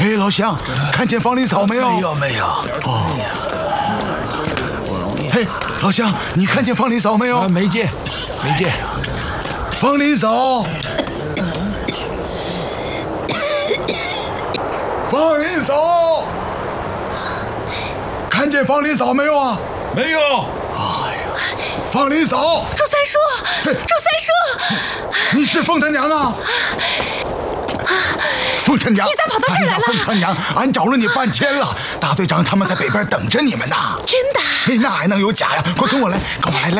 嘿，老乡，看见房里草没有？ 没有。哦。 嘿，老乡，你看见房里草没有？ 没见。 房里草。房里草。看见房里草没有啊？ 没有。 房里草。 祝三叔， 你是凤他娘啊？凤他娘， 你咋跑到这儿来了？ 凤他娘，俺找了你半天了，大队长他们在北边等着你们呢。 真的？ 那还能有假呀？快跟我来，来。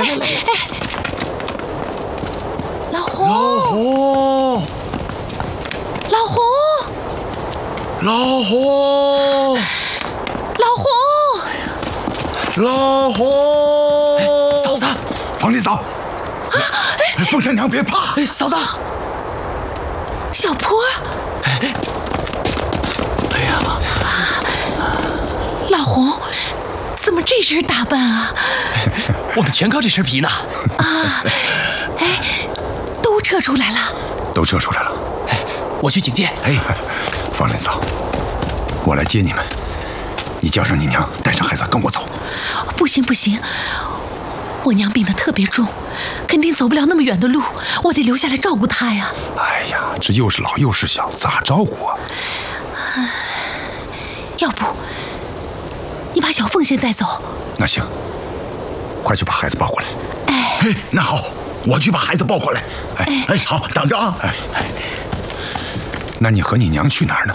老红， 嫂子，房里草。凤他娘别怕， 嫂子。 小坡。 哎呀， 老红，怎么这身打扮啊？ 我们全靠这身皮呢。 都撤出来了。 我去警戒。 方林嫂，我来接你们。你叫上你娘，带上孩子跟我走。 不行，我娘病得特别重，肯定走不了那么远的路，我得留下来照顾她呀。 哎呀，这又是老又是小，咋照顾啊？ 要不你把小凤先带走？ 那行，快去把孩子抱过来。那好，我去把孩子抱过来。好，等着啊。那你和你娘去哪儿呢？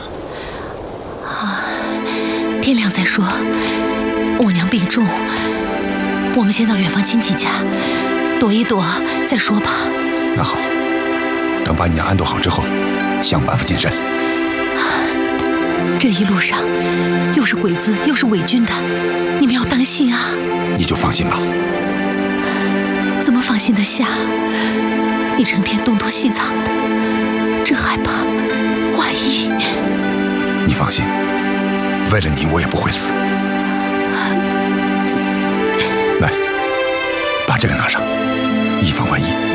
天亮再说。我娘病重，我们先到远房亲戚家躲一躲再说吧。 那好，等把你娘安顿好之后，想办法进山。 这一路上又是鬼子又是伪军的，你们要当心啊。 你就放心吧。 怎么放心得下？你成天东躲西藏的，真害怕，万一…… 你放心，为了你我也不会死。来，把这个拿上，以防万一。